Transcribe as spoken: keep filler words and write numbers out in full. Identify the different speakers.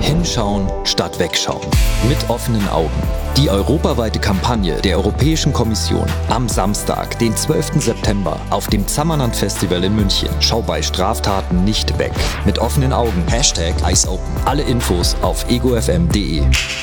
Speaker 1: Hinschauen statt wegschauen. Mit offenen Augen. Die europaweite Kampagne der Europäischen Kommission am Samstag, den zwölften September auf dem Zammerland Festival in München. Schau bei Straftaten nicht weg. Mit offenen Augen. Hashtag Eyes Open. Alle Infos auf ego f m punkt de.